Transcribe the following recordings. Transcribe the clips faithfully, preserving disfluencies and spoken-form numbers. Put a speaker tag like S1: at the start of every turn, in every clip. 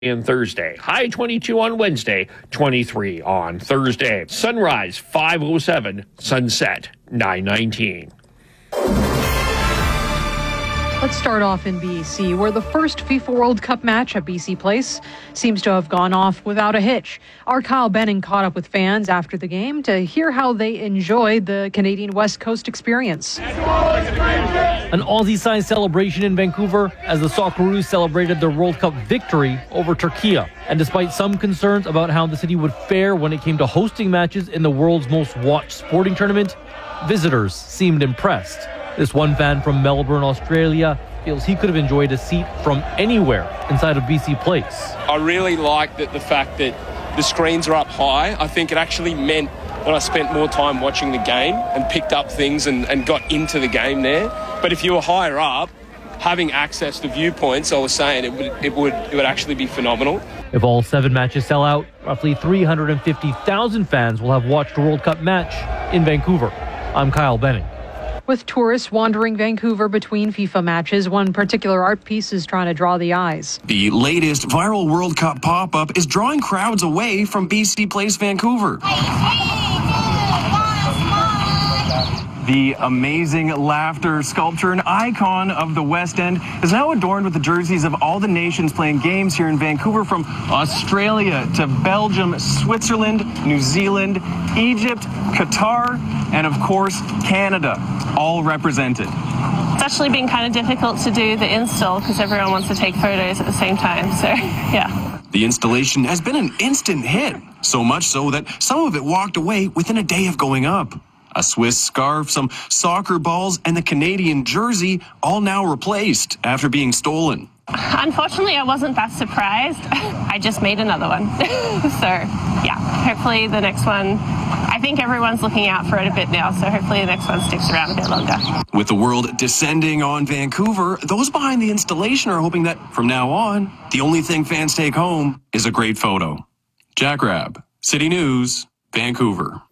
S1: and Thursday. High twenty-two on Wednesday, twenty-three on Thursday. Sunrise five oh seven, sunset nine nineteen.
S2: Let's start off in B C, where the first FIFA World Cup match at B C Place seems to have gone off without a hitch. Our Kyle Benning caught up with fans after the game to hear how they enjoyed the Canadian West Coast experience.
S3: An Aussie-sized celebration in Vancouver as the Socceroos celebrated their World Cup victory over Turkey. And despite some concerns about how the city would fare when it came to hosting matches in the world's most watched sporting tournament, visitors seemed impressed. This one fan from Melbourne, Australia, feels he could have enjoyed a seat from anywhere inside of B C Place.
S4: I really like that the fact that the screens are up high. I think it actually meant that I spent more time watching the game and picked up things and, and got into the game there. But if you were higher up, having access to viewpoints, I was saying it would it would it would actually be phenomenal.
S3: If all seven matches sell out, roughly three hundred fifty thousand fans will have watched a World Cup match in Vancouver. I'm Kyle Benning.
S2: With tourists wandering Vancouver between FIFA matches, one particular art piece is trying to draw the eyes.
S5: The latest viral World Cup pop-up is drawing crowds away from B C Place, Vancouver. The amazing laughter sculpture, an icon of the West End, is now adorned with the jerseys of all the nations playing games here in Vancouver, from Australia to Belgium, Switzerland, New Zealand, Egypt, Qatar, and of course, Canada, all represented.
S6: It's actually been kind of difficult to do the install because everyone wants to take photos at the same time, so yeah.
S5: The installation has been an instant hit, so much so that some of it walked away within a day of going up. A Swiss scarf, some soccer balls, and the Canadian jersey all now replaced after being stolen.
S6: Unfortunately, I wasn't that surprised. I just made another one. So, yeah, hopefully the next one, I think everyone's looking out for it a bit now, so hopefully the next one sticks around a bit longer.
S5: With the world descending on Vancouver, those behind the installation are hoping that from now on, the only thing fans take home is a great photo. Jack Rabb, City News, Vancouver.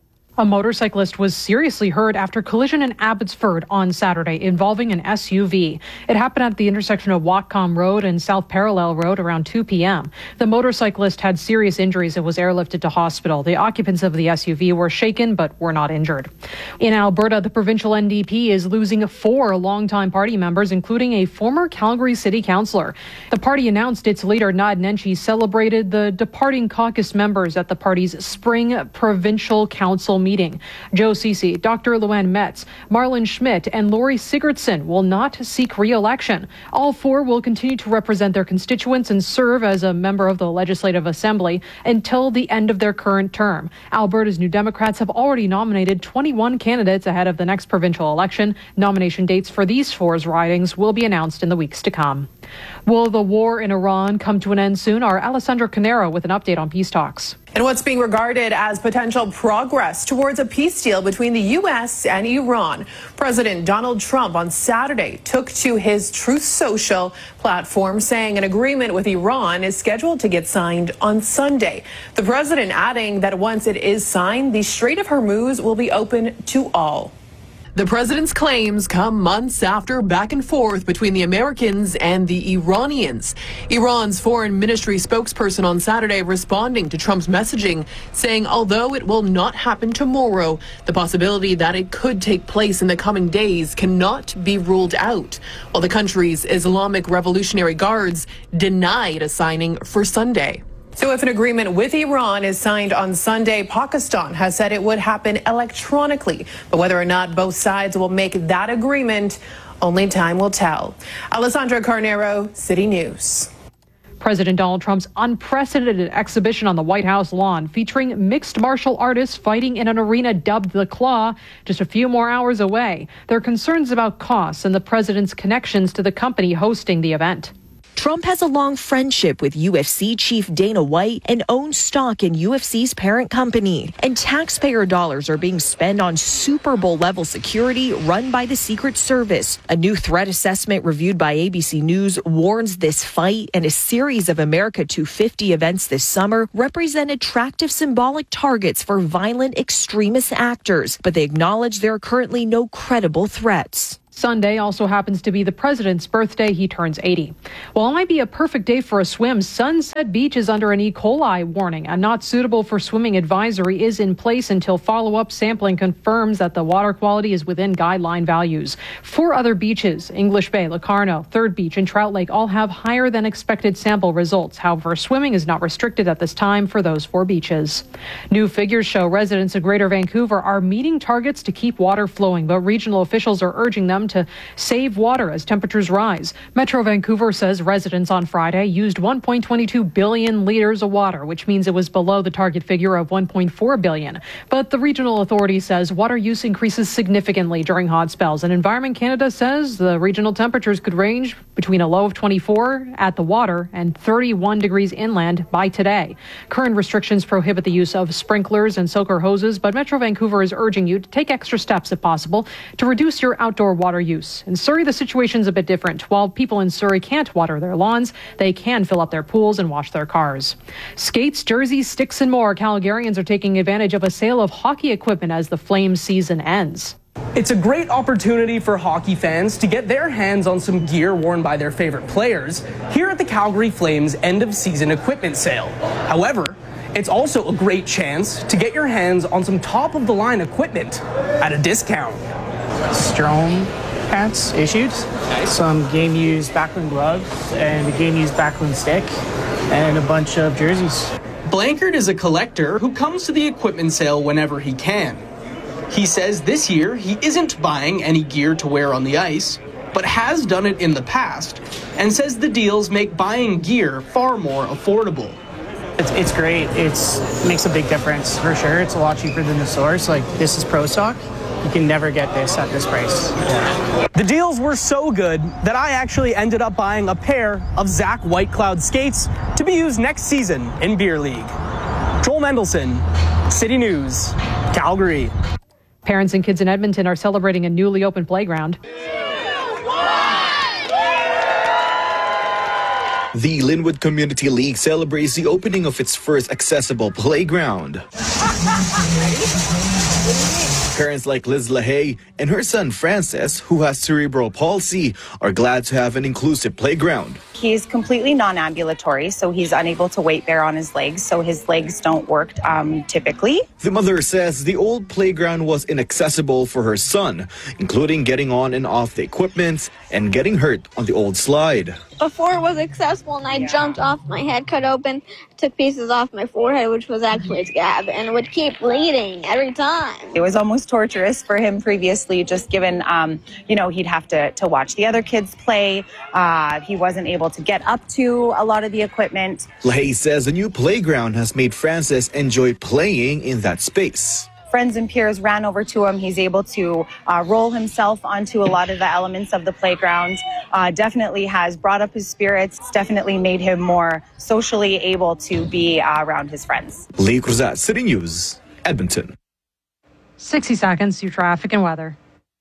S2: A motorcyclist was seriously hurt after collision in Abbotsford on Saturday involving an S U V. It happened at the intersection of Whatcom Road and South Parallel Road around two p.m. The motorcyclist had serious injuries and was airlifted to hospital. The occupants of the S U V were shaken but were not injured. In Alberta, the provincial N D P is losing four longtime party members, including a former Calgary city councillor. The party announced its leader, Nad Nenshi, celebrated the departing caucus members at the party's spring provincial council meeting. Joe Ceci, Doctor Luann Metz, Marlon Schmidt, and Lori Sigurdsson will not seek re-election. All four will continue to represent their constituents and serve as a member of the Legislative Assembly until the end of their current term. Alberta's New Democrats have already nominated twenty-one candidates ahead of the next provincial election. Nomination dates for these four ridings will be announced in the weeks to come. Will the war in Iran come to an end soon? Our Alessandra Canero with an update on peace talks.
S7: And what's being regarded as potential progress towards a peace deal between the U S and Iran. President Donald Trump on Saturday took to his Truth Social platform, saying an agreement with Iran is scheduled to get signed on Sunday. The president adding that once it is signed, the Strait of Hormuz will be open to all. The president's claims come months after back and forth between the Americans and the Iranians. Iran's foreign ministry spokesperson on Saturday responding to Trump's messaging, saying although it will not happen tomorrow, the possibility that it could take place in the coming days cannot be ruled out, while the country's Islamic Revolutionary Guards denied a signing for Sunday. So if an agreement with Iran is signed on Sunday, Pakistan has said it would happen electronically. But whether or not both sides will make that agreement, only time will tell. Alessandra Carnero, City News.
S2: President Donald Trump's unprecedented exhibition on the White House lawn featuring mixed martial artists fighting in an arena dubbed The Claw just a few more hours away. There are concerns about costs and the president's connections to the company hosting the event.
S8: Trump has a long friendship with U F C chief Dana White and owns stock in U F C's parent company. And taxpayer dollars are being spent on Super Bowl level security run by the Secret Service. A new threat assessment reviewed by A B C News warns this fight and a series of America two fifty events this summer represent attractive symbolic targets for violent extremist actors, but they acknowledge there are currently no credible threats.
S2: Sunday also happens to be the president's birthday. He turns eighty. While it might be a perfect day for a swim, Sunset Beach is under an E. coli warning. A not suitable for swimming advisory is in place until follow-up sampling confirms that the water quality is within guideline values. Four other beaches, English Bay, Locarno, Third Beach, and Trout Lake, all have higher than expected sample results. However, swimming is not restricted at this time for those four beaches. New figures show residents of Greater Vancouver are meeting targets to keep water flowing, but regional officials are urging them to save water as temperatures rise. Metro Vancouver says residents on Friday used one point two two billion liters of water, which means it was below the target figure of one point four billion. But the regional authority says water use increases significantly during hot spells. And Environment Canada says the regional temperatures could range between a low of twenty-four at the water and thirty-one degrees inland by today. Current restrictions prohibit the use of sprinklers and soaker hoses, but Metro Vancouver is urging you to take extra steps if possible to reduce your outdoor water use. In Surrey, the situation's a bit different. While people in Surrey can't water their lawns, they can fill up their pools and wash their cars. Skates, jerseys, sticks, and more. Calgarians are taking advantage of a sale of hockey equipment as the Flames season ends.
S9: It's a great opportunity for hockey fans to get their hands on some gear worn by their favorite players here at the Calgary Flames end-of-season equipment sale. However, it's also a great chance to get your hands on some top-of-the-line equipment at a discount.
S10: Strome hats issued, some game-used backwind gloves, and a game-used backwind stick, and a bunch of jerseys.
S9: Blankard is a collector who comes to the equipment sale whenever he can. He says this year he isn't buying any gear to wear on the ice, but has done it in the past, and says the deals make buying gear far more affordable.
S10: It's, it's great. It's, it makes a big difference, for sure. It's a lot cheaper than the source. Like, this is Pro Stock. You can never get this at this price. Yeah.
S9: The deals were so good that I actually ended up buying a pair of Zach Whitecloud skates to be used next season in Beer League. Joel Mendelson, City News, Calgary.
S2: Parents and kids in Edmonton are celebrating a newly opened playground.
S11: The Linwood Community League celebrates the opening of its first accessible playground. Parents like Liz LaHaye and her son Francis, who has cerebral palsy, are glad to have an inclusive playground.
S12: He's completely non-ambulatory, so he's unable to weight bear on his legs, so his legs don't work um, typically.
S11: The mother says the old playground was inaccessible for her son, including getting on and off the equipment and getting hurt on the old slide.
S13: Before it was accessible and I yeah. jumped off, my head cut open, took pieces off my forehead, which was actually a scab, and it would keep bleeding every time.
S12: It was almost torturous for him previously, just given, um, you know, he'd have to, to watch the other kids play. Uh, he wasn't able to get up to a lot of the equipment.
S11: LaHaye says the new playground has made Francis enjoy playing in that space.
S12: Friends and peers ran over to him. He's able to uh, roll himself onto a lot of the elements of the playground. Uh, definitely has brought up his spirits. It's definitely made him more socially able to be uh, around his friends.
S11: Lee Cruzat, City News, Edmonton.
S2: sixty seconds, your traffic and weather.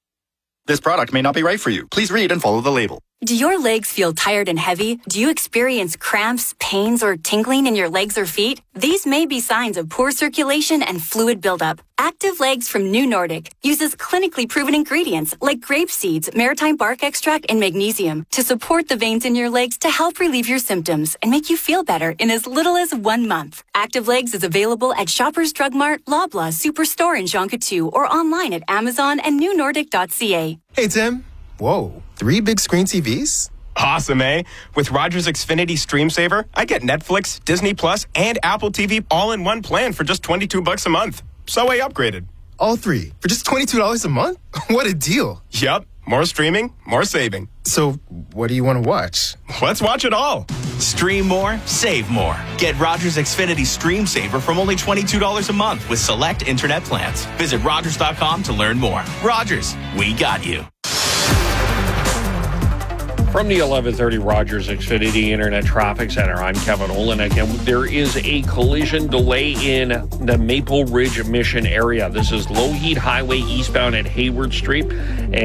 S14: This product may not be right for you. Please read and follow the label.
S15: Do your legs feel tired and heavy? Do you experience cramps, pains, or tingling in your legs or feet? These may be signs of poor circulation and fluid buildup. Active Legs from New Nordic uses clinically proven ingredients like grape seeds, maritime bark extract, and magnesium to support the veins in your legs to help relieve your symptoms and make you feel better in as little as one month. Active Legs is available at Shoppers Drug Mart, Loblaw, Superstore in Jonquière, or online at Amazon and new nordic dot c a.
S16: Hey, Tim. Whoa, three big screen T Vs?
S17: Awesome, eh? With Rogers Xfinity Stream Saver, I get Netflix, Disney Plus, and Apple T V all in one plan for just twenty-two bucks a month. So I upgraded.
S16: All three for just twenty-two dollars a month? What a deal.
S17: Yup. More streaming, more saving.
S16: So what do you want to watch?
S17: Let's watch it all.
S18: Stream more, save more. Get Rogers Xfinity Stream Saver from only twenty-two dollars a month with select internet plans. Visit Rogers dot com to learn more. Rogers, we got you.
S1: From the eleven thirty Rogers Xfinity Internet Traffic Center, I'm Kevin Olenek, and there is a collision delay in the Maple Ridge Mission area. This is Lougheed Highway eastbound at Hayward Street, and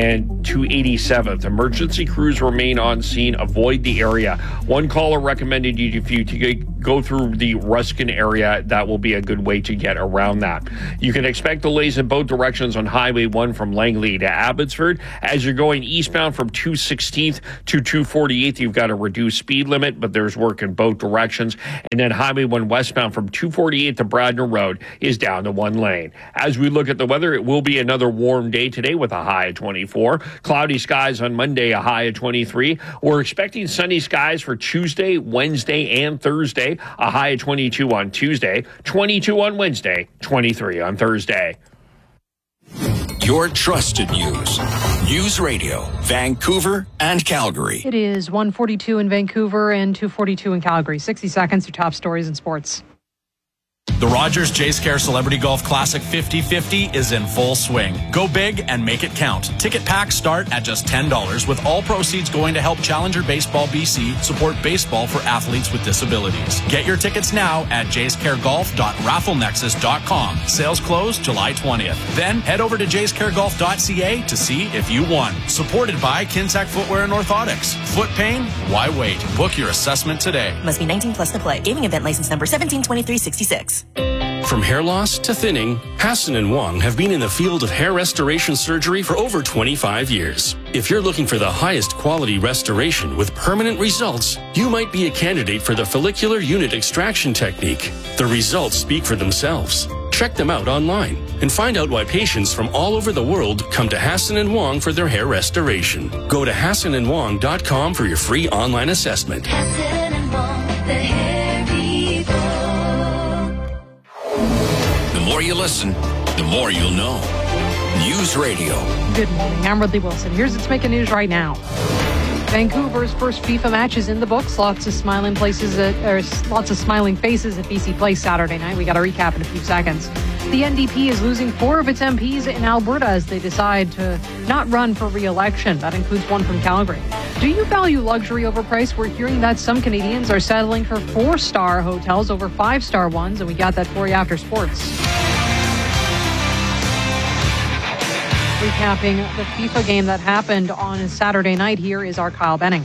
S1: two eighty-seventh. Emergency crews remain on scene. Avoid the area. One caller recommended you if you to go through the Ruskin area. That will be a good way to get around that. You can expect delays in both directions on Highway one from Langley to Abbotsford. As you're going eastbound from two sixteenth to two forty-eighth, you've got a reduced speed limit, but there's work in both directions. And then Highway one westbound from two forty-eight to Bradner Road is down to one lane. As we look at the weather, it will be another warm day today with a high of twenty-four. Cloudy skies on Monday, a high of twenty-three. We're expecting sunny skies for Tuesday, Wednesday, and Thursday, a high of twenty-two on Tuesday, twenty-two on Wednesday, twenty-three on Thursday.
S19: Your trusted news. News Radio, Vancouver and Calgary.
S2: It is one forty-two in Vancouver and two forty-two in Calgary. sixty seconds to top stories in sports.
S20: The Rogers Jayce Care Celebrity Golf Classic fifty fifty is in full swing. Go big and make it count. Ticket packs start at just ten dollars, with all proceeds going to help Challenger Baseball B C support baseball for athletes with disabilities. Get your tickets now at jayce care golf dot raffle nexus dot com. Sales close July twentieth. Then head over to jayce care golf dot c a to see if you won. Supported by Kintec Footwear and Orthotics. Foot pain? Why wait? Book your assessment today.
S21: Must be nineteen plus to play. Gaming event license number seventeen twenty-three sixty-six.
S22: From hair loss to thinning, Hassan and Wong have been in the field of hair restoration surgery for over twenty-five years. If you're looking for the highest quality restoration with permanent results, you might be a candidate for the follicular unit extraction technique. The results speak for themselves. Check them out online and find out why patients from all over the world come to Hassan and Wong for their hair restoration. Go to hassan and wong dot com for your free online assessment.
S23: Hassan and Wong, the hair people.
S19: The more you listen, the more you'll know. News Radio.
S2: Good morning. I'm Ridley Wilson. Here's what's making news right now. Vancouver's first FIFA match is in the books. Lots of smiling places, at, or lots of smiling faces at B C Place Saturday night. We got to recap in a few seconds. The N D P is losing four of its M Ps in Alberta as they decide to not run for re-election. That includes one from Calgary. Do you value luxury over price? We're hearing that some Canadians are settling for four-star hotels over five-star ones, and we got that for you after sports. Recapping the FIFA game that happened on Saturday night, here is our Kyle Benning.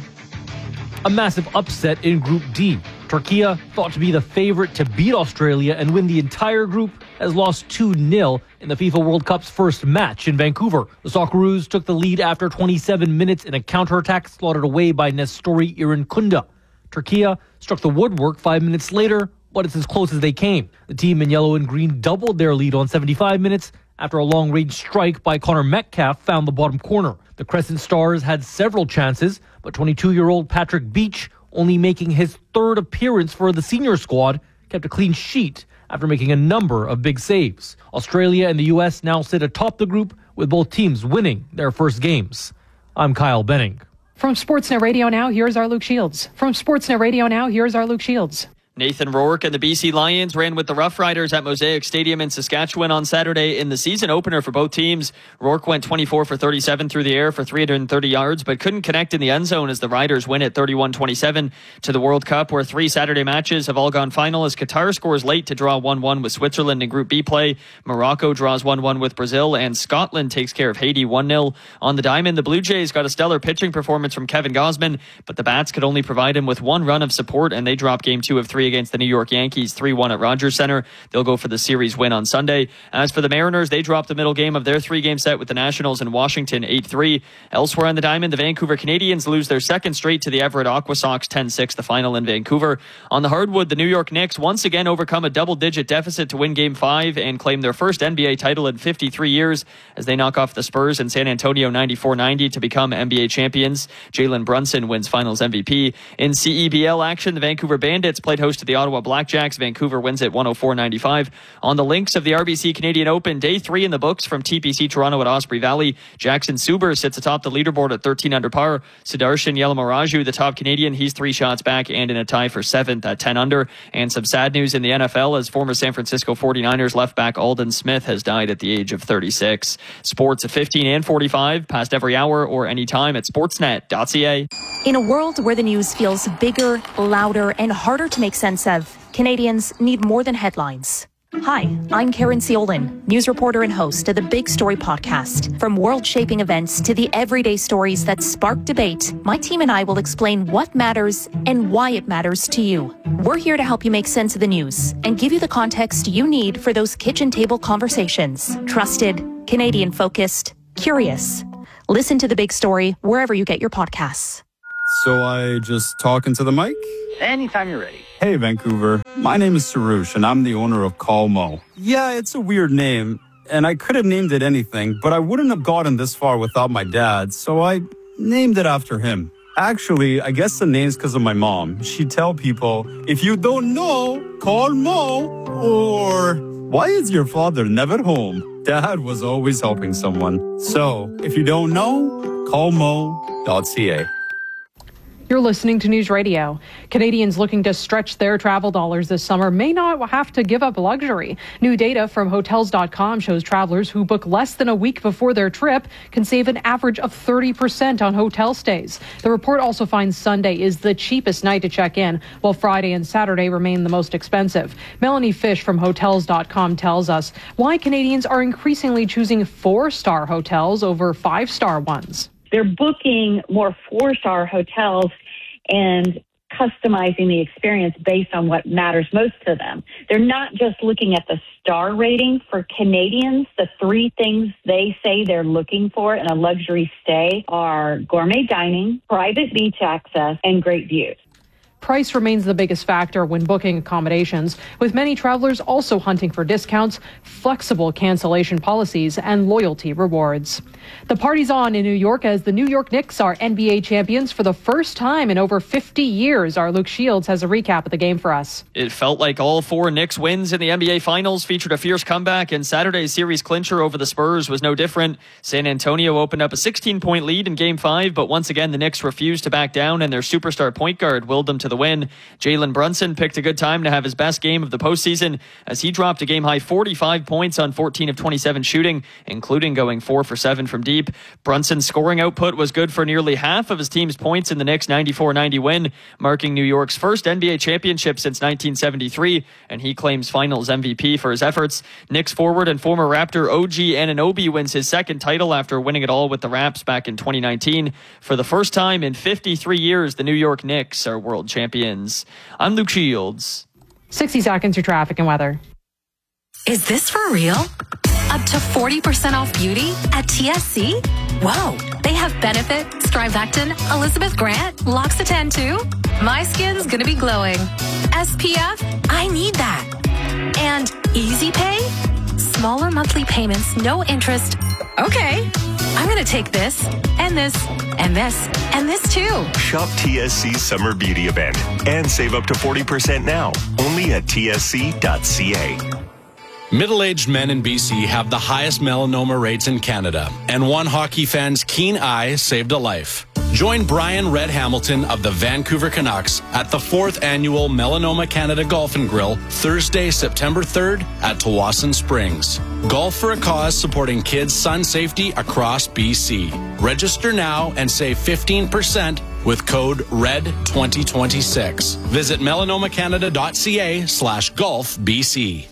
S3: A massive upset in Group D. Turkey, thought to be the favorite to beat Australia and win the entire group, has lost two nil in the FIFA World Cup's first match in Vancouver. The Socceroos took the lead after twenty-seven minutes in a counterattack slaughtered away by Nestori Irinkunda. Turkey struck the woodwork five minutes later, but it's as close as they came. The team in yellow and green doubled their lead on seventy-five minutes after a long-range strike by Connor Metcalf found the bottom corner. The Crescent Stars had several chances, but twenty-two-year-old Patrick Beach, only making his third appearance for the senior squad, kept a clean sheet after making a number of big saves. Australia and the U S now sit atop the group, with both teams winning their first games. I'm Kyle Benning.
S2: From Sportsnet Radio Now, here's our Luke Shields. From Sportsnet Radio Now, here's our Luke Shields.
S24: Nathan Rourke and the B C Lions ran with the Rough Riders at Mosaic Stadium in Saskatchewan on Saturday in the season opener for both teams. Rourke went twenty-four for thirty-seven through the air for three hundred thirty yards, but couldn't connect in the end zone as the Riders win at thirty-one twenty-seven to the World Cup, where three Saturday matches have all gone final as Qatar scores late to draw one one with Switzerland in Group B play. Morocco draws one one with Brazil, and Scotland takes care of Haiti one nil. On the diamond, the Blue Jays got a stellar pitching performance from Kevin Gausman, but the Bats could only provide him with one run of support, and they dropped game two of three against the New York Yankees. Yankees three one at Rogers Center. They'll go for the series win on Sunday. As for the Mariners, they dropped the middle game of their three-game set with the Nationals in Washington eight three. Elsewhere on the diamond, the Vancouver Canadians lose their second straight to the Everett Aqua Sox ten six, the final in Vancouver. On the hardwood, the New York Knicks once again overcome a double-digit deficit to win Game five and claim their first N B A title in fifty-three years as they knock off the Spurs in San Antonio ninety-four ninety to become N B A champions. Jalen Brunson wins Finals M V P. In C E B L action, the Vancouver Bandits played host to the Ottawa Blackjacks. Vancouver wins it one oh four ninety-five. On the links of the R B C Canadian Open, day three in the books from T P C Toronto at Osprey Valley. Jackson Suber sits atop the leaderboard at thirteen under par. Sudarshan Yelamaraju, the top Canadian, he's three shots back and in a tie for seventh at ten under. And some sad news in the N F L as former San Francisco forty-niners left back Aldon Smith has died at the age of thirty-six. Sports at fifteen and forty-five, past every hour or anytime at sportsnet dot c a.
S21: In a world where the news feels bigger, louder, and harder to make sense of, Canadians need more than headlines. Hi, I'm Karen Seolin, news reporter and host of the Big Story podcast. From world-shaping events to the everyday stories that spark debate, my team and I will explain what matters and why it matters to you. We're here to help you make sense of the news and give you the context you need for those kitchen table conversations. Trusted, Canadian-focused, curious. Listen to The Big Story wherever you get your podcasts.
S4: So I just talk into the mic?
S5: Anytime you're ready.
S4: Hey, Vancouver. My name is Sarush, and I'm the owner of Call Mo. Yeah, it's a weird name, and I could have named it anything, but I wouldn't have gotten this far without my dad, so I named it after him. Actually, I guess the name's because of my mom. She'd tell people, if you don't know, call Mo, or why is your father never home? Dad was always helping someone. So, if you don't know, call mo dot c a.
S2: You're listening to News Radio. Canadians looking to stretch their travel dollars this summer may not have to give up luxury. New data from Hotels dot com shows travelers who book less than a week before their trip can save an average of thirty percent on hotel stays. The report also finds Sunday is the cheapest night to check in, while Friday and Saturday remain the most expensive. Melanie Fish from Hotels dot com tells us why Canadians are increasingly choosing four-star hotels over five-star ones.
S6: They're booking more four-star hotels and customizing the experience based on what matters most to them. They're not just looking at the star rating. For Canadians, the three things they say they're looking for in a luxury stay are gourmet dining, private beach access, and great views.
S2: Price remains the biggest factor when booking accommodations, with many travelers also hunting for discounts, flexible cancellation policies, and loyalty rewards. The party's on in New York as the New York Knicks are N B A champions for the first time in over fifty years. Our Luke Shields has a recap of the game for us.
S24: It felt like all four Knicks wins in the N B A Finals featured a fierce comeback, and Saturday's series clincher over the Spurs was no different. San Antonio opened up a sixteen-point lead in Game five, but once again the Knicks refused to back down, and their superstar point guard willed them to the win. Jalen Brunson picked a good time to have his best game of the postseason as he dropped a game-high forty-five points on fourteen of twenty-seven shooting, including going four for seven from deep. Brunson's scoring output was good for nearly half of his team's points in the Knicks' ninety-four ninety win, marking New York's first N B A championship since nineteen seventy-three, and he claims Finals M V P for his efforts. Knicks forward and former Raptor O G Anunoby wins his second title after winning it all with the Raps back in twenty nineteen. For the first time in fifty-three years, the New York Knicks are world champions. I'm Luke Shields.
S2: sixty seconds of traffic and weather.
S7: Is this for real? Up to forty percent off beauty at T S C? Whoa, they have Benefit, Strivectin, Elizabeth Grant, L'Occitane too? My skin's gonna be glowing. S P F? I need that. And Easy Pay? Smaller monthly payments, no interest. Okay, I'm gonna take this, and this, and this, and this too.
S25: Shop T S C's Summer Beauty Event and save up to forty percent now, only at T S C dot C A.
S20: Middle-aged men in B C have the highest melanoma rates in Canada, and one hockey fan's keen eye saved a life. Join Brian Red Hamilton of the Vancouver Canucks at the fourth annual Melanoma Canada Golf and Grill, Thursday, September third at Tawasin Springs. Golf for a cause supporting kids' sun safety across B C. Register now and save fifteen percent with code R E D twenty twenty-six. Visit melanoma canada dot c a slash golf B C.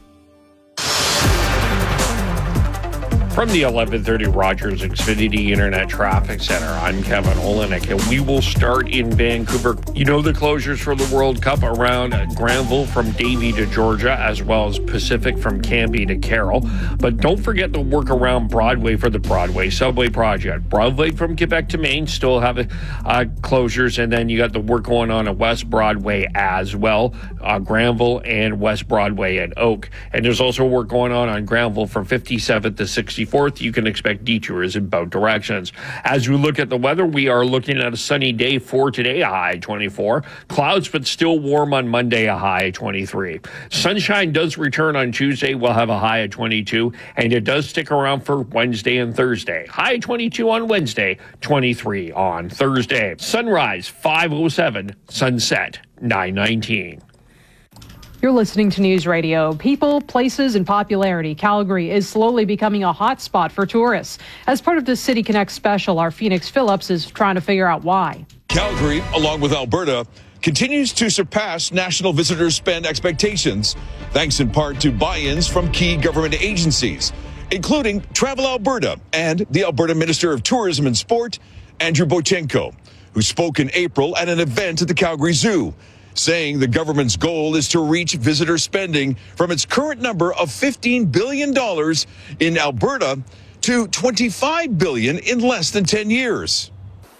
S1: From the eleven thirty Rogers Xfinity Internet Traffic Center, I'm Kevin Olenek, and we will start in Vancouver. You know the closures for the World Cup around Granville from Davie to Georgia, as well as Pacific from Cambie to Carroll. But don't forget the work around Broadway for the Broadway Subway Project. Broadway from Quebec to Maine still have uh, closures, and then you got the work going on at West Broadway as well, uh, Granville and West Broadway at Oak. And there's also work going on on Granville from fifty-seventh to sixty-fourth. You can expect detours in both directions. As we look at the weather, we are looking at a sunny day for today, a high twenty-four. Clouds, but still warm on Monday, a high twenty-three. Sunshine does return on Tuesday. We'll have a high of twenty-two, and it does stick around for Wednesday and Thursday. High twenty-two on Wednesday, twenty-three on Thursday. Sunrise, five oh seven. Sunset, nine nineteen.
S2: You're listening to News Radio. People, places, and popularity. Calgary is slowly becoming a hot spot for tourists. As part of the City Connect special, our Phoenix Phillips is trying to figure out why.
S26: Calgary, along with Alberta,
S5: continues to surpass national visitor spend expectations, thanks in part to buy-ins from key government agencies, including Travel Alberta and the Alberta Minister of Tourism and Sport, Andrew Boychenko, who spoke in April at an event at the Calgary Zoo, saying the government's goal is to reach visitor spending from its current number of fifteen billion dollars in Alberta to twenty-five billion dollars in less than ten years.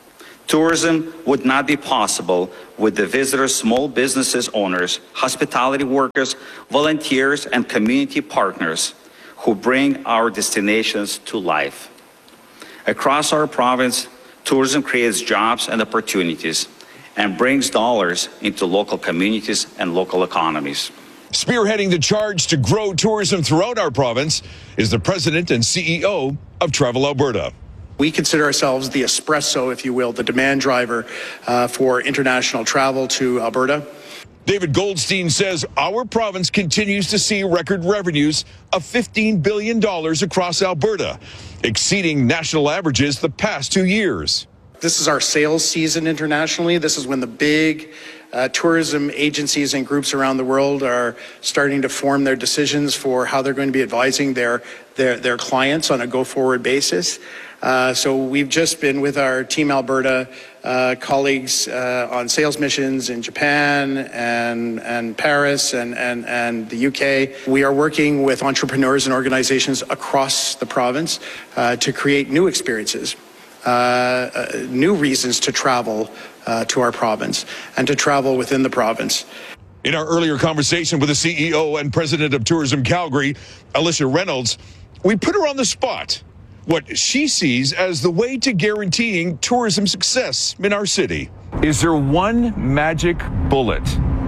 S8: Tourism would not be possible with the visitors, small businesses owners, hospitality workers, volunteers, and community partners who bring our destinations to life. Across our province, tourism creates jobs and opportunities and brings dollars into local communities and local economies.
S5: Spearheading the charge to grow tourism throughout our province is the president and C E O of Travel Alberta.
S9: We consider ourselves the espresso, if you will, the demand driver uh, for international travel to Alberta.
S5: David Goldstein says our province continues to see record revenues of fifteen billion dollars across Alberta, exceeding national averages the past two years.
S9: This is our sales season internationally. This is when the big uh, tourism agencies and groups around the world are starting to form their decisions for how they're going to be advising their their, their clients on a go-forward basis. Uh, so we've just been with our Team Alberta uh, colleagues uh, on sales missions in Japan and and Paris and, and, and the U K. We are working with entrepreneurs and organizations across the province uh, to create new experiences, uh, uh, new reasons to travel uh, to our province and to travel within the province.
S5: In our earlier conversation with the C E O and president of Tourism Calgary, Alicia Reynolds, we put her on the spot. What she sees as the way to guaranteeing tourism success in our city. Is there one magic bullet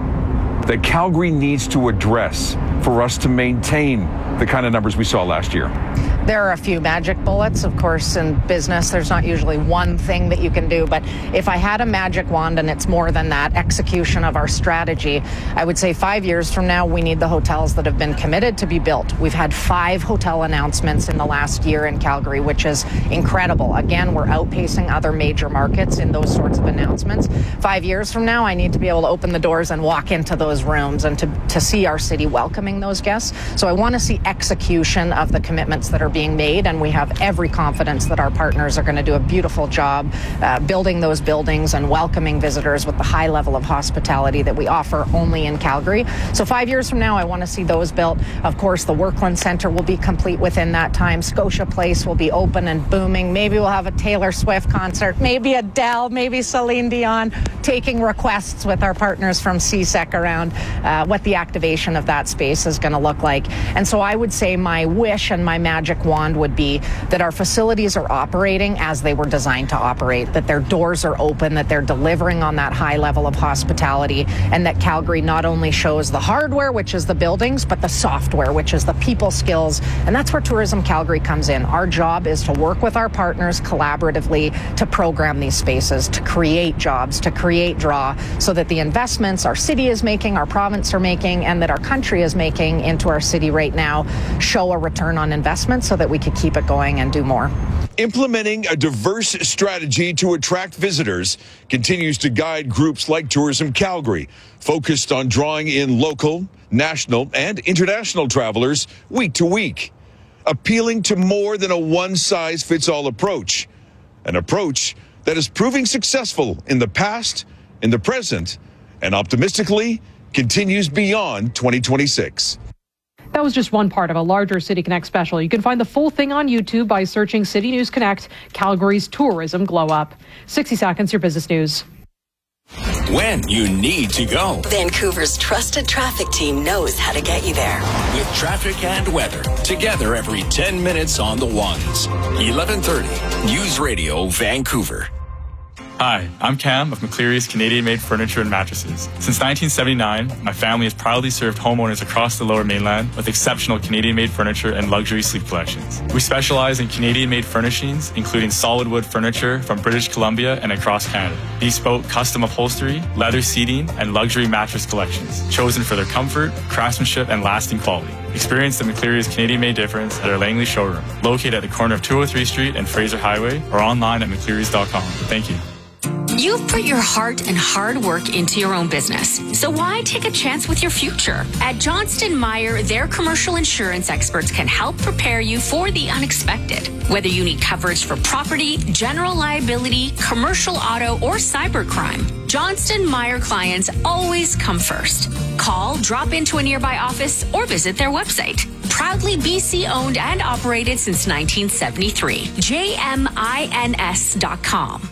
S5: that Calgary needs to address for us to maintain the kind of numbers we saw last year?
S10: There are a few magic bullets. Of course, in business, there's not usually one thing that you can do. But if I had a magic wand, and it's more than that, execution of our strategy, I would say five years from now, we need the hotels that have been committed to be built. We've had five hotel announcements in the last year in Calgary, which is incredible. Again, we're outpacing other major markets in those sorts of announcements. Five years from now, I need to be able to open the doors and walk into those rooms and to, to see our city welcoming those guests. So I want to see execution of the commitments that are being made, and we have every confidence that our partners are going to do a beautiful job uh, building those buildings and welcoming visitors with the high level of hospitality that we offer only in Calgary. So five years from now, I want to see those built. Of course, the Workland Centre will be complete within that time. Scotia Place will be open and booming. Maybe we'll have a Taylor Swift concert, maybe Adele, maybe Celine Dion, taking requests with our partners from C S E C around uh, what the activation of that space is going to look like. And so I would say my wish and my magic wand would be that our facilities are operating as they were designed to operate, that their doors are open, that they're delivering on that high level of hospitality, and that Calgary not only shows the hardware, which is the buildings, but the software, which is the people skills. And that's where Tourism Calgary comes in. Our job is to work with our partners collaboratively to program these spaces, to create jobs, to create draw, so that the investments our city is making, our province are making, and that our country is making into our city right now show a return on investment, so that we could keep it going and do more.
S5: Implementing a diverse strategy to attract visitors continues to guide groups like Tourism Calgary, focused on drawing in local, national, and international travelers week to week, appealing to more than a one-size-fits-all approach, an approach that is proving successful in the past, in the present, and optimistically continues beyond twenty twenty-six.
S2: That was just one part of a larger City Connect special. You can find the full thing on YouTube by searching City News Connect, Calgary's tourism glow up. sixty seconds, your business news.
S19: When you need to go.
S13: Vancouver's trusted traffic team knows how to get you there.
S19: With traffic and weather, together every ten minutes on the ones. eleven thirty, News Radio, Vancouver.
S26: Hi, I'm Cam of McCleary's Canadian-made furniture and mattresses. Since nineteen seventy-nine, my family has proudly served homeowners across the Lower Mainland with exceptional Canadian-made furniture and luxury sleep collections. We specialize in Canadian-made furnishings, including solid wood furniture from British Columbia and across Canada, bespoke custom upholstery, leather seating, and luxury mattress collections, chosen for their comfort, craftsmanship, and lasting quality. Experience the McCleary's Canadian-made difference at our Langley showroom, located at the corner of two oh three Street and Fraser Highway, or online at mcclearys dot com. Thank you.
S11: You've put your heart and hard work into your own business, so why take a chance with your future? At Johnston Meyer, their commercial insurance experts can help prepare you for the unexpected. Whether you need coverage for property, general liability, commercial auto, or cybercrime, Johnston Meyer clients always come first. Call, drop into a nearby office, or visit their website. Proudly B C owned and operated since nineteen seventy-three. J M I N S dot com.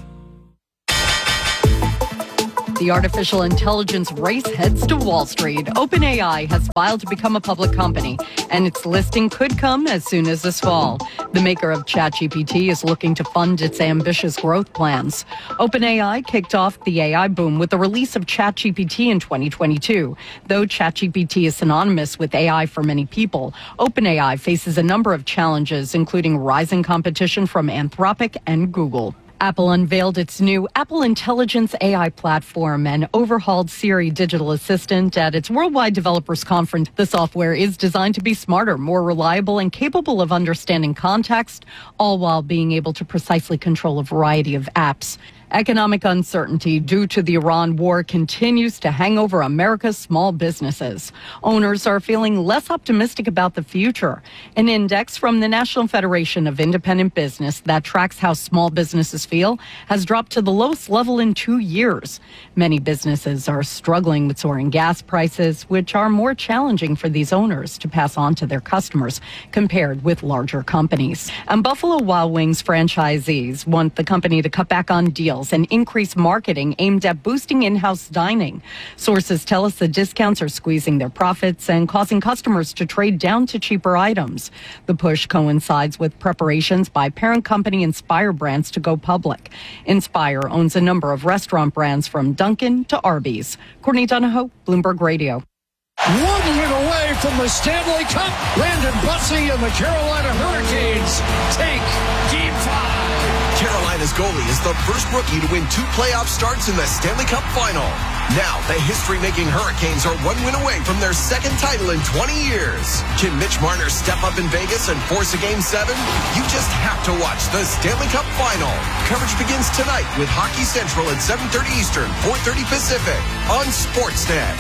S12: The artificial intelligence race heads to Wall Street. OpenAI has filed to become a public company, and its listing could come as soon as this fall. The maker of ChatGPT is looking to fund its ambitious growth plans. OpenAI kicked off the A I boom with the release of ChatGPT in twenty twenty-two. Though ChatGPT is synonymous with A I for many people, OpenAI faces a number of challenges, including rising competition from Anthropic and Google. Apple unveiled its new Apple Intelligence A I platform and overhauled Siri digital assistant at its Worldwide Developers Conference. The software is designed to be smarter, more reliable, and capable of understanding context, all while being able to precisely control a variety of apps. Economic uncertainty due to the Iran war continues to hang over America's small businesses. Owners are feeling less optimistic about the future. An index from the National Federation of Independent Business that tracks how small businesses feel has dropped to the lowest level in two years. Many businesses are struggling with soaring gas prices, which are more challenging for these owners to pass on to their customers compared with larger companies. And Buffalo Wild Wings franchisees want the company to cut back on deals and increase marketing aimed at boosting in-house dining. Sources tell us the discounts are squeezing their profits and causing customers to trade down to cheaper items. The push coincides with preparations by parent company Inspire Brands to go public. Inspire owns a number of restaurant brands from Dunkin' to Arby's. Courtney Donahoe, Bloomberg Radio.
S14: One win away from the Stanley Cup. Landon Bussey and the Carolina Hurricanes take Game five.
S15: Carolina's goalie is the first rookie to win two playoff starts in the Stanley Cup final. Now, the history-making Hurricanes are one win away from their second title in twenty years. Can Mitch Marner step up in Vegas and force a Game seven? You just have to watch the Stanley Cup final. Coverage begins tonight with Hockey Central at seven thirty Eastern, four thirty Pacific on Sportsnet.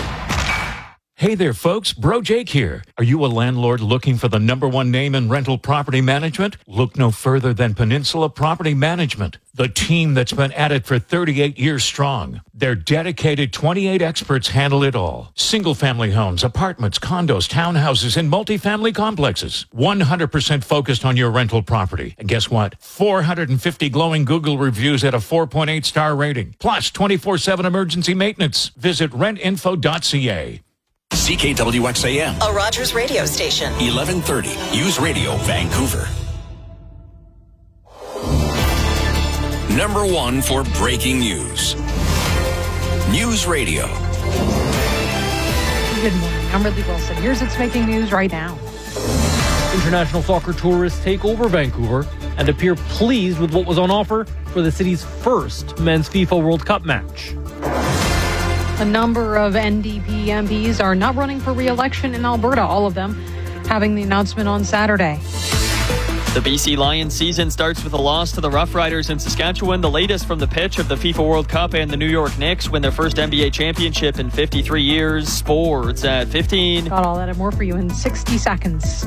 S16: Hey there, folks. Bro Jake here. Are you a landlord looking for the number one name in rental property management? Look no further than Peninsula Property Management, the team that's been at it for thirty-eight years strong. Their dedicated twenty-eight experts handle it all. Single-family homes, apartments, condos, townhouses, and multifamily complexes. one hundred percent focused on your rental property. And guess what? four hundred fifty glowing Google reviews at a four point eight star rating. Plus twenty-four seven emergency maintenance. Visit rent info dot c a.
S19: C K W X A M.
S13: A Rogers radio station.
S19: eleven thirty. News Radio, Vancouver. Number one for breaking news. News Radio.
S2: Good morning. I'm Ridley Wilson. Here's what's making news right now.
S3: International soccer tourists take over Vancouver and appear pleased with what was on offer for the city's first men's FIFA World Cup match.
S2: A number of N D P M Ps are not running for re-election in Alberta, all of them having the announcement on Saturday.
S24: The B C Lions season starts with a loss to the Rough Riders in Saskatchewan, the latest from the pitch of the FIFA World Cup, and the New York Knicks win their first N B A championship in fifty-three years. Sports at fifteen.
S2: Got all that and more for you in sixty seconds.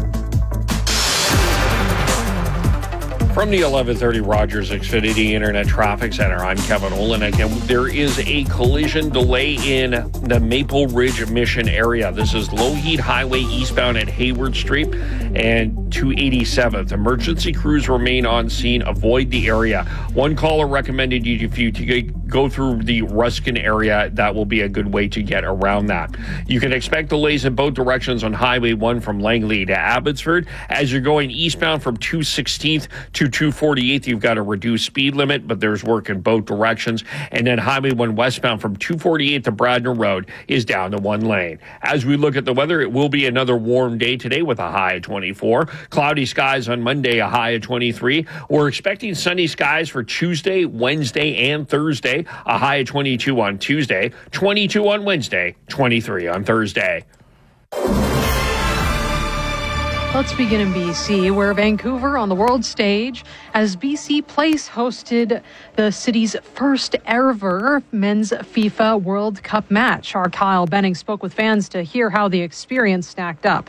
S1: From the eleven thirty Rogers Xfinity Internet Traffic Center, I'm Kevin Olenek, and there is a collision delay in the Maple Ridge Mission area. This is Lougheed Highway eastbound at Hayward Street and two eighty-seventh. Emergency crews remain on scene. Avoid the area. One caller recommended you if you to go through the Ruskin area. That will be a good way to get around that. You can expect delays in both directions on Highway one from Langley to Abbotsford. As you're going eastbound from two sixteenth to two forty-eighth, you've got a reduced speed limit, but there's work in both directions. And then Highway one westbound from two forty-eighth to Bradner Road is down to one lane. As we look at the weather, it will be another warm day today with a high of twenty-four. Cloudy skies on Monday, a high of twenty-three. We're expecting sunny skies for Tuesday, Wednesday, and Thursday, a high of twenty-two on Tuesday, twenty-two on Wednesday, twenty-three on Thursday.
S2: Let's begin in B C, where Vancouver on the world stage, as B C Place hosted the city's first ever men's FIFA World Cup match. Our Kyle Benning spoke with fans to hear how the experience stacked up.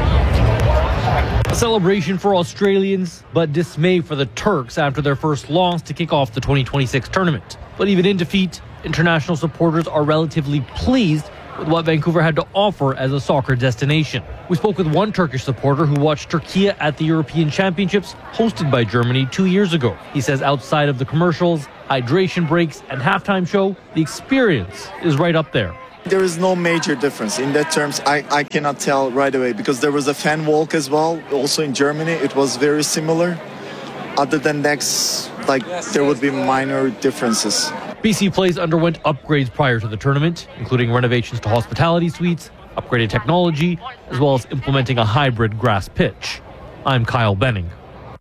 S3: A celebration for Australians, but dismay for the Turks after their first loss to kick off the twenty twenty-six tournament. But even in defeat, international supporters are relatively pleased with what Vancouver had to offer as a soccer destination. We spoke with one Turkish supporter who watched Turkey at the European Championships hosted by Germany two years ago. He says outside of the commercials, hydration breaks, and halftime show, the experience is right up there.
S4: There is no major difference. In that terms, I, I cannot tell right away because there was a fan walk as well. Also in Germany, it was very similar. Other than next, like there would be minor differences.
S3: B C Place underwent upgrades prior to the tournament, including renovations to hospitality suites, upgraded technology, as well as implementing a hybrid grass pitch. I'm Kyle Benning.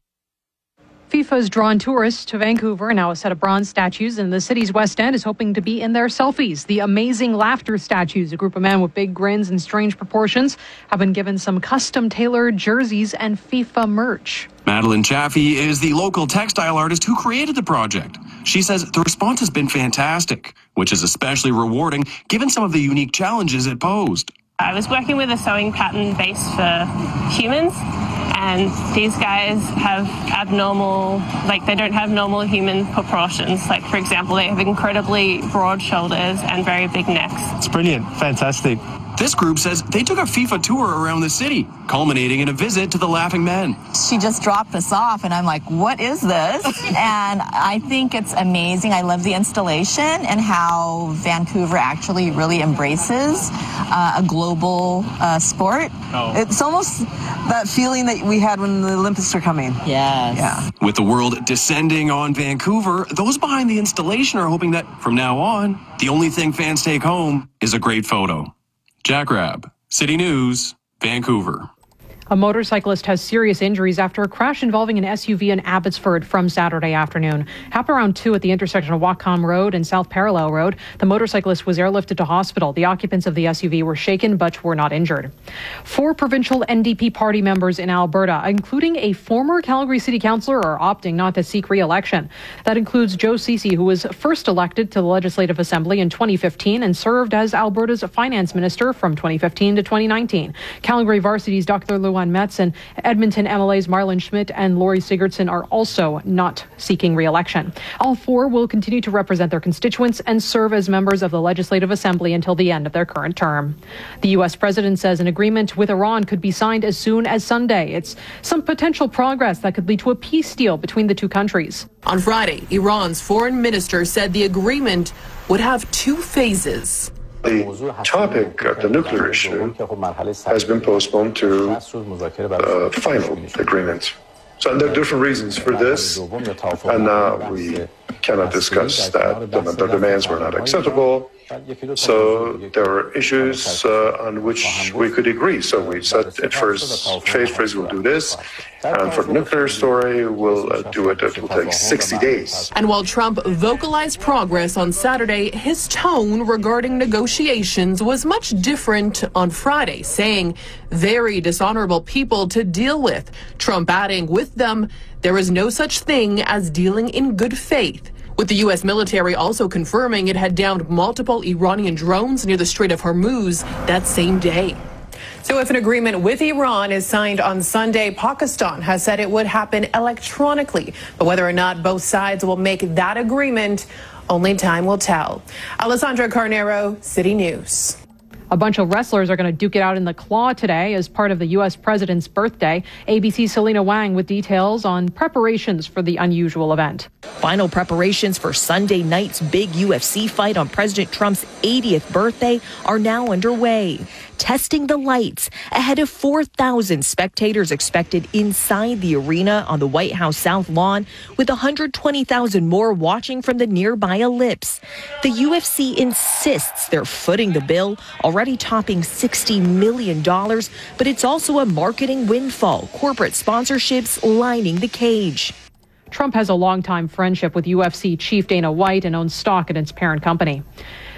S2: FIFA's drawn tourists to Vancouver. Now a set of bronze statues in the city's West End is hoping to be in their selfies. The Amazing Laughter statues, a group of men with big grins and strange proportions, have been given some custom-tailored jerseys and FIFA merch.
S17: Madeline Chaffee is the local textile artist who created the project. She says the response has been fantastic, which is especially rewarding given some of the unique challenges it posed.
S18: I was working with a sewing pattern based for humans, and these guys have abnormal, like they don't have normal human proportions. Like, for example, they have incredibly broad shoulders and very big necks.
S17: It's brilliant, fantastic. This group says they took a FIFA tour around the city, culminating in a visit to the Laughing Men.
S21: She just dropped us off, and I'm like, what is this? And I think it's amazing. I love the installation and how Vancouver actually really embraces uh, a global uh, sport.
S17: Oh.
S21: It's almost that feeling that we had when the Olympics were coming. Yes. Yeah.
S17: With the world descending on Vancouver, those behind the installation are hoping that from now on, the only thing fans take home is a great photo. Jack Rabb, City News, Vancouver.
S2: A motorcyclist has serious injuries after a crash involving an S U V in Abbotsford from Saturday afternoon. Happened around two at the intersection of Whatcom Road and South Parallel Road. The motorcyclist was airlifted to hospital. The occupants of the S U V were shaken but were not injured. Four provincial N D P party members in Alberta, including a former Calgary City Councillor, are opting not to seek re-election. That includes Joe Ceci, who was first elected to the Legislative Assembly in twenty fifteen and served as Alberta's finance minister from twenty fifteen to twenty nineteen. Calgary Varsity's Doctor Luan Metz and Edmonton M L A's Marlon Schmidt and Lori Sigurdsson are also not seeking re-election. All four will continue to represent their constituents and serve as members of the Legislative Assembly until the end of their current term. The U S president says an agreement with Iran could be signed as soon as Sunday. It's some potential progress that could lead to a peace deal between the two countries.
S22: On Friday, Iran's foreign minister said the agreement would have two phases.
S23: The topic of the nuclear issue has been postponed to uh, final agreement. So there are different reasons for this, and now we cannot discuss that. The, the demands were not acceptable, so there were issues uh, on which we could agree. So we said at first, phase first we'll do this, and for the nuclear story, we'll uh, do it. It will take sixty days.
S22: And while Trump vocalized progress on Saturday, his tone regarding negotiations was much different on Friday, saying very dishonorable people to deal with. Trump adding with them, there is no such thing as dealing in good faith. With the U S military also confirming it had downed multiple Iranian drones near the Strait of Hormuz that same day. So if an agreement with Iran is signed on Sunday, Pakistan has said it would happen electronically. But whether or not both sides will make that agreement, only time will tell. Alessandra Carnero, City News.
S2: A bunch of wrestlers are going to duke it out in the Claw today as part of the U S president's birthday. A B C's Selena Wang with details on preparations for the unusual event.
S27: Final preparations for Sunday night's big U F C fight on President Trump's eightieth birthday are now underway. Testing the lights ahead of four thousand spectators expected inside the arena on the White House South Lawn, with one hundred twenty thousand more watching from the nearby ellipse. The U F C insists they're footing the bill, already topping sixty million dollars, but it's also a marketing windfall, corporate sponsorships lining the cage.
S2: Trump has a longtime friendship with U F C chief Dana White and owns stock in its parent company.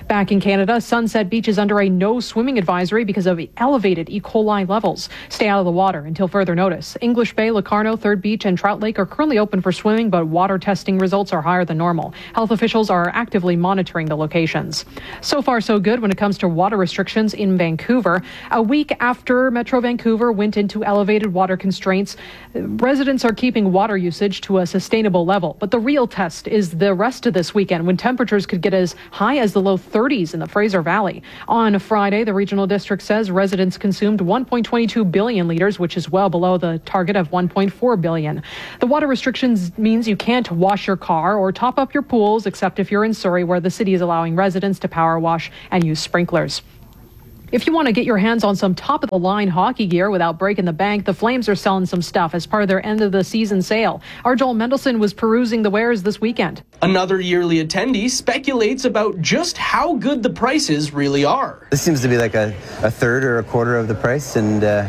S2: Back in Canada, Sunset Beach is under a no swimming advisory because of elevated E. coli levels. Stay out of the water until further notice. English Bay, Locarno, Third Beach, and Trout Lake are currently open for swimming, but water testing results are higher than normal. Health officials are actively monitoring the locations. So far, so good when it comes to water restrictions in Vancouver. A week after Metro Vancouver went into elevated water constraints, residents are keeping water usage to a sustainable level. But the real test is the rest of this weekend, when temperatures could get as high as the low thirties in the Fraser Valley. On Friday, the regional district says residents consumed one point two two billion liters, which is well below the target of one point four billion. The water restrictions means you can't wash your car or top up your pools, except if you're in Surrey, where the city is allowing residents to power wash and use sprinklers. If you want to get your hands on some top-of-the-line hockey gear without breaking the bank, the Flames are selling some stuff as part of their end-of-the-season sale. Our Joel Mendelson was perusing the wares this weekend.
S6: Another yearly attendee speculates about just how good the prices really are.
S7: This seems to be like a, a third or a quarter of the price, and uh,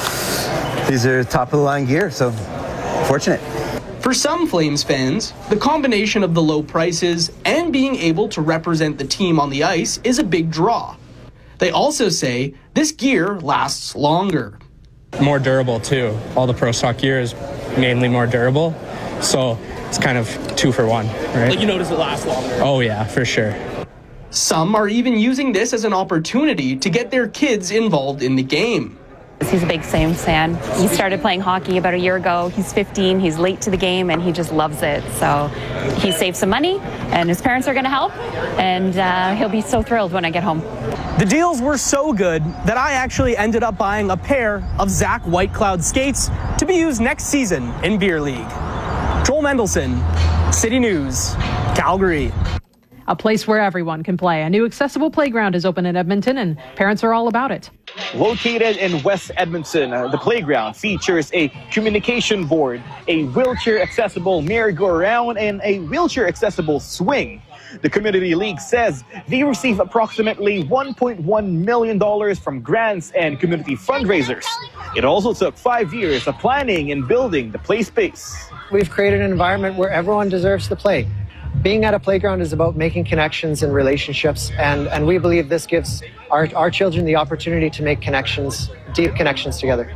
S7: these are top-of-the-line gear, so fortunate.
S6: For some Flames fans, the combination of the low prices and being able to represent the team on the ice is a big draw. They also say this gear lasts longer.
S8: More durable, too. All the Pro Stock gear is mainly more durable, so it's kind of two for one, right?
S6: Like you notice it lasts longer.
S8: Oh, yeah, for sure.
S6: Some are even using this as an opportunity to get their kids involved in the game.
S9: He's a big Flames fan. He started playing hockey about a year ago. He's fifteen. He's late to the game, and he just loves it. So he saved some money, and his parents are going to help, and uh, he'll be so thrilled when I get home.
S6: The deals were so good that I actually ended up buying a pair of Zach Whitecloud skates to be used next season in Beer League. Joel Mendelson, City News, Calgary.
S2: A place where everyone can play. A new accessible playground is open in Edmonton, and parents are all about it.
S10: Located in West Edmonton, uh, the playground features a communication board, a wheelchair-accessible merry-go-round, and a wheelchair-accessible swing. The Community League says they receive approximately one point one million dollars from grants and community fundraisers. It also took five years of planning and building the play space.
S20: We've created an environment where everyone deserves to play. Being at a playground is about making connections and relationships, and, and we believe this gives our, our children the opportunity to make connections, deep connections together.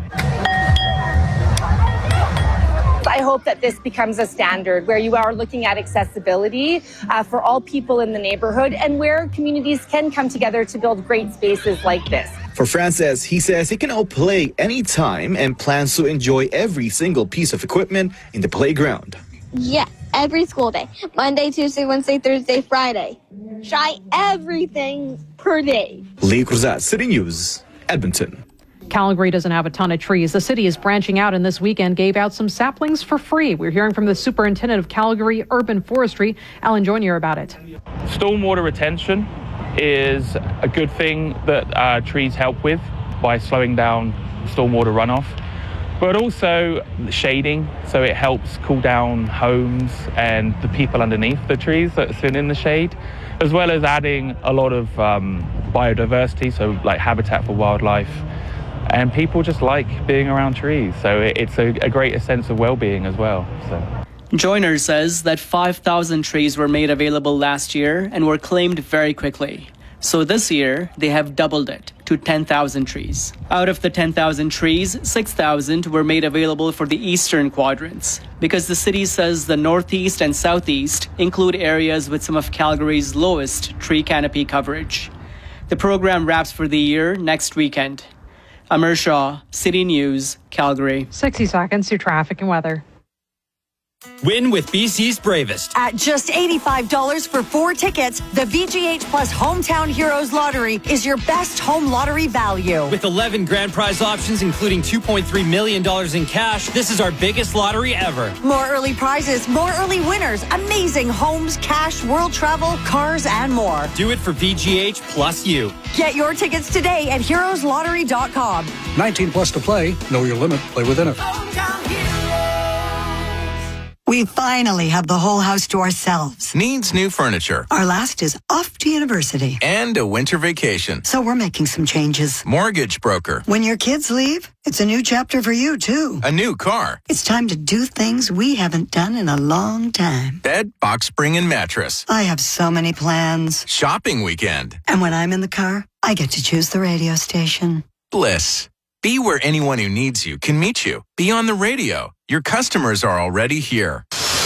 S25: I hope that this becomes a standard where you are looking at accessibility uh, for all people in the neighborhood, and where communities can come together to build great spaces like this.
S28: For Frances, he says he can all play anytime and plans to enjoy every single piece of equipment in the playground.
S29: Yeah, every school day. Monday, Tuesday, Wednesday, Thursday, Friday. Try everything per day.
S28: Lee Cruzat, City News, Edmonton.
S2: Calgary doesn't have a ton of trees. The city is branching out, and this weekend gave out some saplings for free. We're hearing from the superintendent of Calgary Urban Forestry, Alan Joynier, about it.
S30: Stormwater retention is a good thing that uh, trees help with by slowing down stormwater runoff, but also shading, so it helps cool down homes and the people underneath the trees that sit in the shade, as well as adding a lot of um, biodiversity, so like habitat for wildlife. And people just like being around trees, so it's a, a greater sense of well-being as well. So.
S6: Joyner says that five thousand trees were made available last year and were claimed very quickly. So this year, they have doubled it to ten thousand trees. Out of the ten thousand trees, six thousand were made available for the eastern quadrants, because the city says the northeast and southeast include areas with some of Calgary's lowest tree canopy coverage. The program wraps for the year next weekend. Amir Shah, City News, Calgary.
S2: sixty seconds to traffic and weather.
S31: Win with B C's Bravest.
S32: At just eighty-five dollars for four tickets, the V G H Plus Hometown Heroes Lottery is your best home lottery value.
S31: With eleven grand prize options, including two point three million dollars in cash, this is our biggest lottery ever.
S32: More early prizes, more early winners, amazing homes, cash, world travel, cars, and more.
S31: Do it for V G H plus you.
S32: Get your tickets today at heroes lottery dot com.
S14: nineteen plus to play. Know your limit. Play within it.
S1: We finally have the whole house to ourselves.
S3: Needs new furniture.
S1: Our last is off to university.
S3: And a winter vacation.
S1: So we're making some changes.
S3: Mortgage broker.
S1: When your kids leave, it's a new chapter for you, too.
S3: A new car.
S1: It's time to do things we haven't done in a long time.
S3: Bed, box spring, and mattress.
S1: I have so many plans.
S3: Shopping weekend.
S1: And when I'm in the car, I get to choose the radio station.
S3: Bliss. Be where anyone who needs you can meet you. Be on the radio. Your customers are already here.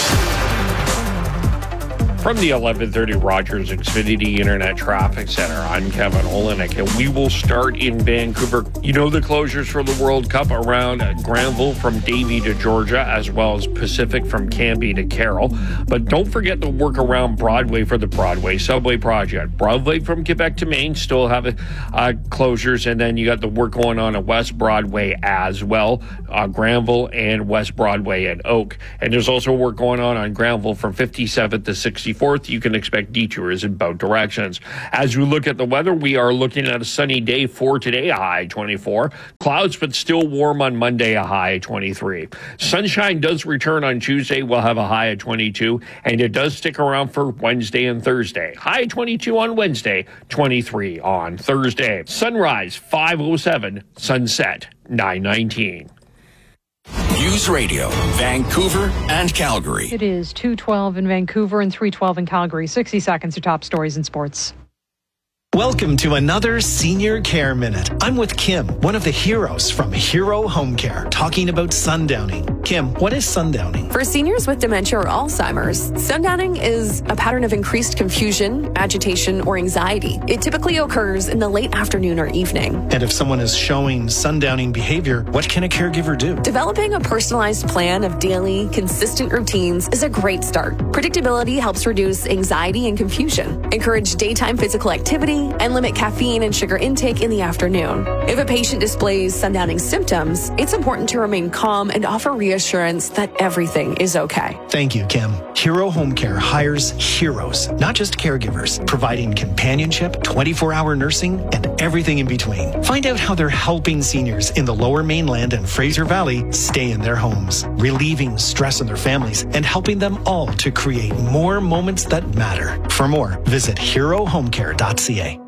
S4: From the eleven thirty Rogers Xfinity Internet Traffic Center, I'm Kevin Olenek, and we will start in Vancouver. You know the closures for the World Cup around Granville from Davie to Georgia, as well as Pacific from Cambie to Carroll. But don't forget the work around Broadway for the Broadway Subway Project. Broadway from Quebec to Maine still have uh, closures, and then you got the work going on at West Broadway as well, uh, Granville and West Broadway at Oak. And there's also work going on on Granville from fifty-seventh to sixty-fourth. You can expect detours in both directions. As we look at the weather, we are looking at a sunny day for today, a high twenty-four. Clouds, but still warm on Monday, a high twenty-three. Sunshine does return on Tuesday. We'll have a high of twenty-two, and it does stick around for Wednesday and Thursday. High twenty-two on Wednesday, twenty-three on Thursday. Sunrise, five oh seven. Sunset, nine nineteen.
S5: News Radio, Vancouver and Calgary.
S2: It is two twelve in Vancouver and three twelve in Calgary. sixty seconds to top stories in sports.
S11: Welcome to another Senior Care Minute. I'm with Kim, one of the heroes from Hero Home Care, talking about sundowning. Kim, what is sundowning?
S12: For seniors with dementia or Alzheimer's, sundowning is a pattern of increased confusion, agitation, or anxiety. It typically occurs in the late afternoon or evening.
S11: And if someone is showing sundowning behavior, what can a caregiver do?
S12: Developing a personalized plan of daily, consistent routines is a great start. Predictability helps reduce anxiety and confusion. Encourage daytime physical activity and limit caffeine and sugar intake in the afternoon. If a patient displays sundowning symptoms, it's important to remain calm and offer reassurance that everything is okay.
S11: Thank you, Kim. Hero Home Care hires heroes, not just caregivers, providing companionship, twenty-four hour nursing, and everything in between. Find out how they're helping seniors in the Lower Mainland and Fraser Valley stay in their homes, relieving stress in their families, and helping them all to create more moments that matter. For more, visit hero home care dot c a.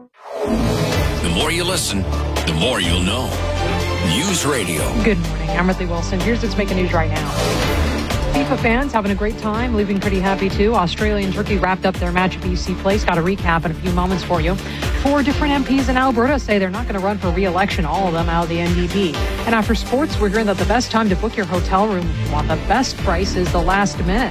S5: The more you listen, the more you'll know. News Radio.
S2: Good morning. I'm Ridley Wilson. Here's what's making news right now. FIFA fans having a great time, leaving pretty happy too. Australia and Turkey wrapped up their match at B C Place. Got a recap in a few moments for you. Four different M Ps in Alberta say they're not going to run for re-election, all of them out of the N D P. And after sports, we're hearing that the best time to book your hotel room if you want the best price is the last minute.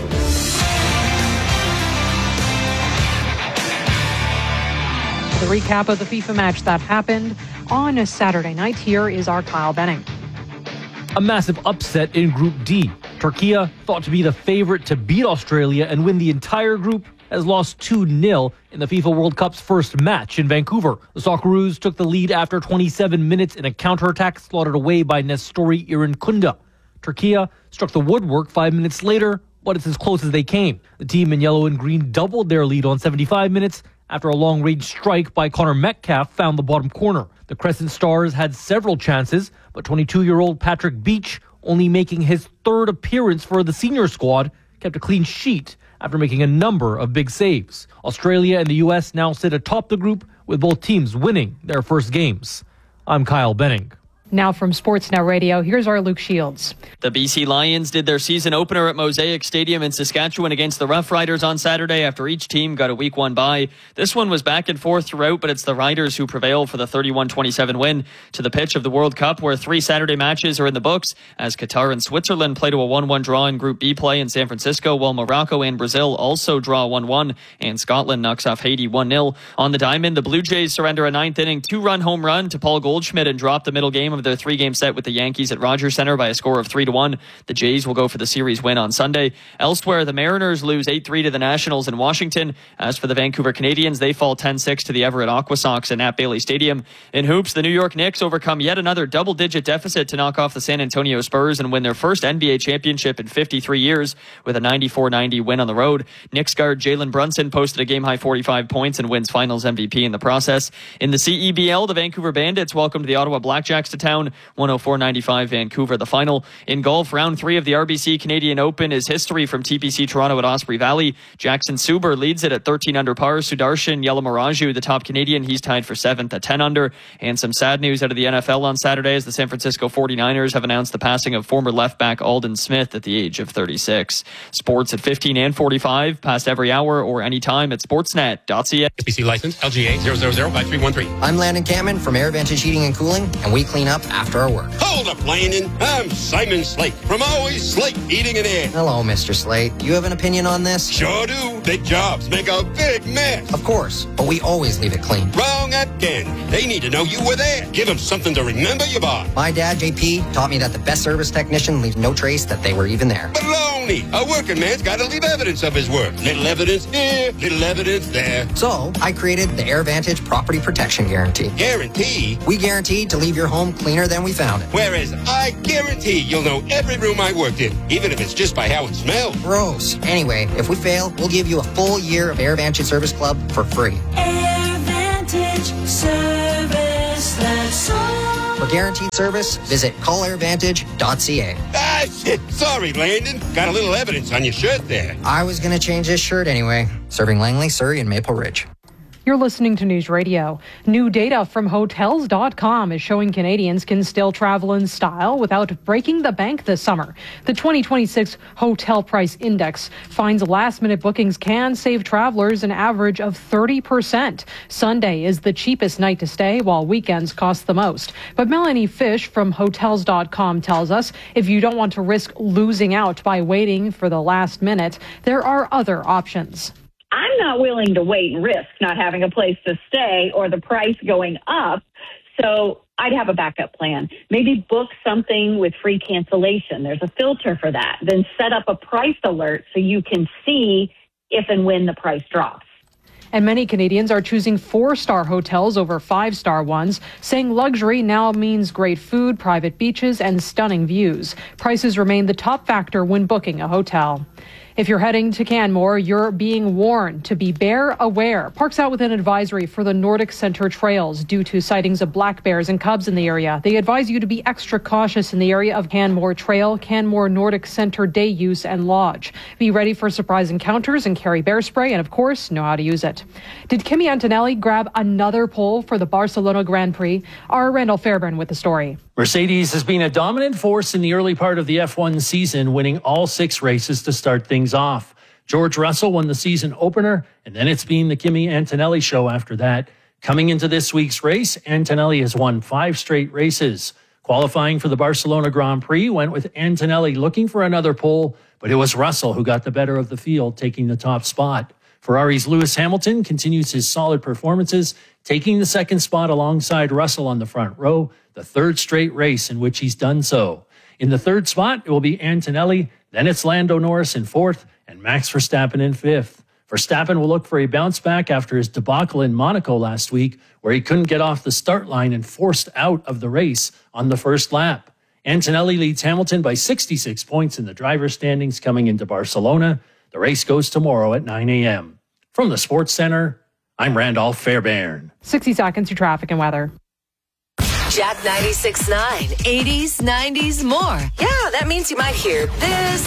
S2: The recap of the FIFA match that happened on a Saturday night. Here is our Kyle Benning.
S13: A massive upset in Group D. Turkey, thought to be the favorite to beat Australia and win the entire group, has lost two nil in the FIFA World Cup's first match in Vancouver. The Socceroos took the lead after twenty-seven minutes in a counterattack slaughtered away by Nestori Irinkunda. Turkey struck the woodwork five minutes later, but it's as close as they came. The team in yellow and green doubled their lead on seventy-five minutes after a long-range strike by Connor Metcalf found the bottom corner. The Crescent Stars had several chances, but twenty-two-year-old Patrick Beach, only making his third appearance for the senior squad, kept a clean sheet after making a number of big saves. Australia and the U S now sit atop the group, with both teams winning their first games. I'm Kyle Benning.
S2: Now from Sportsnet Radio, here's our Luke Shields.
S15: The B C Lions did their season opener at Mosaic Stadium in Saskatchewan against the Rough Riders on Saturday after each team got a week one bye. This one was back and forth throughout, but it's the Riders who prevail for the thirty-one twenty-seven win to the pitch of the World Cup, where three Saturday matches are in the books as Qatar and Switzerland play to a one one draw in Group B play in San Francisco, while Morocco and Brazil also draw one one, and Scotland knocks off Haiti one nil. On the diamond, the Blue Jays surrender a ninth inning two-run home run to Paul Goldschmidt and drop the middle game of their three-game set with the Yankees at Rogers Center by a score of three to one. The Jays will go for the series win on Sunday. Elsewhere, the Mariners lose eight three to the Nationals in Washington. As for the Vancouver Canadians, they fall ten six to the Everett Aquasox at Nat Bailey Stadium. In hoops, the New York Knicks overcome yet another double-digit deficit to knock off the San Antonio Spurs and win their first N B A championship in fifty-three years with a ninety-four ninety win on the road. Knicks guard Jalen Brunson posted a game-high forty-five points and wins Finals M V P in the process. In the C E B L, the Vancouver Bandits welcomed the Ottawa Blackjacks to town Town, one oh four ninety-five Vancouver. The final in golf, round three of the R B C Canadian Open is history from T P C Toronto at Osprey Valley. Jackson Suber leads it at thirteen under par. Sudarshan Yalamaraju, the top Canadian, he's tied for seventh at ten under. And some sad news out of the N F L on Saturday as the San Francisco forty-niners have announced the passing of former left back Aldon Smith at the age of thirty-six. Sports at fifteen and forty-five, past every hour or anytime at sportsnet dot c a.
S7: S B C license L G A zero zero zero five three one three.
S8: I'm Landon Cameron from AirVantage Heating and Cooling, and we clean up after our work.
S16: Hold up, Landon. I'm Simon Slate from Always Slate Heating and Air.
S8: Hello, Mister Slate. You have an opinion on this?
S16: Sure do. Big jobs make a big mess.
S8: Of course, but we always leave it clean.
S16: Wrong again. They need to know you were there. Give them something to remember you by.
S8: My dad, J P, taught me that the best service technician leaves no trace that they were even there.
S16: Baloney. A working man's got to leave evidence of his work. Little evidence here, little evidence there.
S8: So, I created the AirVantage Property Protection Guarantee.
S16: Guarantee?
S8: We guaranteed to leave your home cleaner than we found it.
S16: Whereas I guarantee you'll know every room I worked in, even if it's just by how it smells.
S8: Gross. Anyway, if we fail, we'll give you a full year of AirVantage Service Club for free.
S17: AirVantage Service, that's all.
S8: For guaranteed service, visit call air vantage dot c a.
S16: Ah, shit. Sorry, Landon. Got a little evidence on your shirt there.
S8: I was going to change this shirt anyway. Serving Langley, Surrey, and Maple Ridge.
S2: You're listening to News Radio. New data from Hotels dot com is showing Canadians can still travel in style without breaking the bank this summer. The twenty twenty-six Hotel Price Index finds last-minute bookings can save travelers an average of thirty percent. Sunday is the cheapest night to stay, while weekends cost the most. But Melanie Fish from Hotels dot com tells us if you don't want to risk losing out by waiting for the last minute, there are other options.
S18: I'm not willing to wait and risk not having a place to stay or the price going up. So I'd have a backup plan. Maybe book something with free cancellation. There's a filter for that. Then set up a price alert so you can see if and when the price drops.
S2: And many Canadians are choosing four-star hotels over five-star ones, saying luxury now means great food, private beaches, and stunning views. Prices remain the top factor when booking a hotel. If you're heading to Canmore, you're being warned to be bear aware. Parks out with an advisory for the Nordic Centre trails due to sightings of black bears and cubs in the area. They advise you to be extra cautious in the area of Canmore Trail, Canmore Nordic Centre Day Use and Lodge. Be ready for surprise encounters and carry bear spray and, of course, know how to use it. Did Kimi Antonelli grab another pole for the Barcelona Grand Prix? Our Randall Fairbairn with the story.
S13: Mercedes has been a dominant force in the early part of the F one season, winning all six races to start things off. George Russell won the season opener, and then it's been the Kimi Antonelli show after that. Coming into this week's race, Antonelli has won five straight races. Qualifying for the Barcelona Grand Prix went with Antonelli looking for another pole, but it was Russell who got the better of the field, taking the top spot. Ferrari's Lewis Hamilton continues his solid performances, taking the second spot alongside Russell on the front row, the third straight race in which he's done so. In the third spot, it will be Antonelli, then it's Lando Norris in fourth, and Max Verstappen in fifth. Verstappen will look for a bounce back after his debacle in Monaco last week, where he couldn't get off the start line and forced out of the race on the first lap. Antonelli leads Hamilton by sixty-six points in the driver's standings coming into Barcelona. The race goes tomorrow at nine a.m. From the Sports Center, I'm Randolph Fairbairn.
S2: sixty seconds to traffic and weather.
S19: Jack ninety-six point nine, eighties, nineties, more. Yeah, that means you might hear this